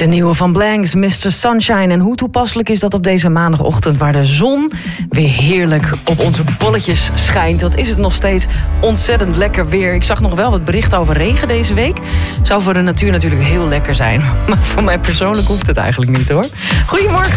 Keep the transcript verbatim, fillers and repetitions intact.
De nieuwe van Blanks, mister Sunshine. En hoe toepasselijk is dat op deze maandagochtend, waar de zon weer heerlijk op onze bolletjes schijnt. Wat is het nog steeds ontzettend lekker weer. Ik zag nog wel wat berichten over regen deze week. Zou voor de natuur natuurlijk heel lekker zijn. Maar voor mij persoonlijk hoeft het eigenlijk niet, hoor. Goedemorgen.